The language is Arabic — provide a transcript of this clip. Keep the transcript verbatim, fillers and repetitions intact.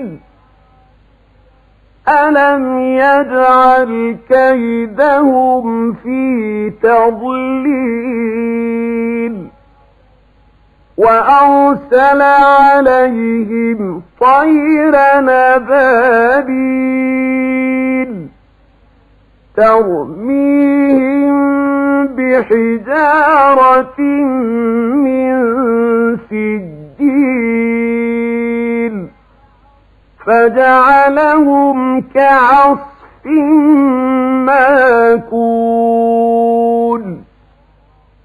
ألم يجعل كيدهم في تضليل وأرسل عليهم طيرا أبابيل ترميهم بحجارة من سجيل فجعلهم كعصف ماكول